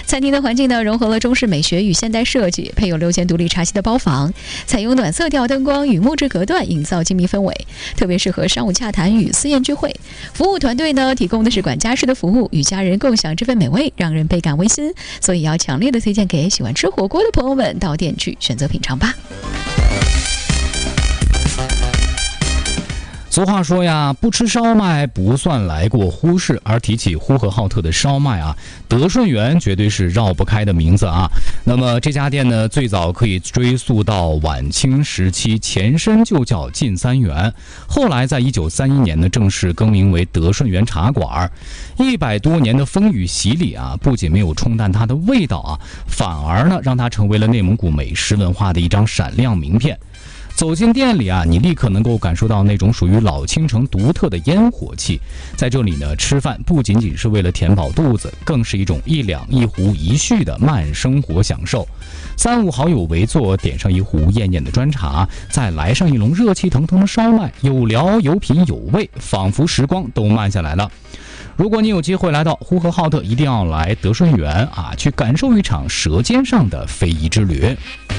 餐厅的环境呢，融合了中式美学与现代设计，配有6间独立茶席的包房，采用暖色调灯光与木质隔断，营造静谧氛围，特别适合商务洽谈与私宴聚会。服务团队呢，提供的是管家式的服务，与家人共享这份美味，让人倍感温馨。所以要强烈的推荐给喜欢吃火锅的朋友们到店去选择品尝吧。 俗话说呀，不吃烧麦不算来过呼市。而提起呼和浩特的烧麦啊，德顺园绝对是绕不开的名字啊。那么这家店呢，最早可以追溯到晚清时期，前身就叫晋三园，后来在1931年呢正式更名为德顺园茶馆。100多年的风雨洗礼啊，不仅没有冲淡它的味道啊，反而呢让它成为了内蒙古美食文化的一张闪亮名片。走进店里啊，你立刻能够感受到那种属于老青城独特的烟火气。在这里呢，吃饭不仅仅是为了填饱肚子，更是一种一两一壶一叙的慢生活享受。3、5好友围坐，点上一壶艳艳的砖茶，再来上一笼热气腾腾的烧麦，有聊有品有味，仿佛时光都慢下来了。如果你有机会来到呼和浩特，一定要来德顺园啊，去感受一场舌尖上的非遗之旅。